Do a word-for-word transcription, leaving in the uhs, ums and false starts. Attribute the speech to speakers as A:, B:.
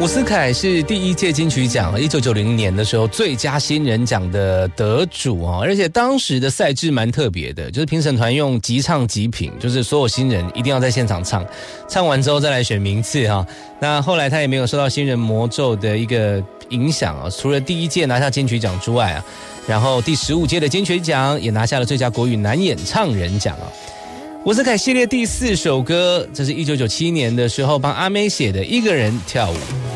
A: 伍思凯是第一届金曲奖一九九零年的时候最佳新人奖的得主哦，而且当时的赛制蛮特别的，就是评审团用即唱即评，就是所有新人一定要在现场唱，唱完之后再来选名次哈。那后来他也没有受到新人魔咒的一个影响啊，除了第一届拿下金曲奖之外啊，然后第十五届的金曲奖也拿下了最佳国语男演唱人奖啊。伍思凯系列第四首歌，这是一九九七年的时候帮阿妹写的《一个人跳舞》。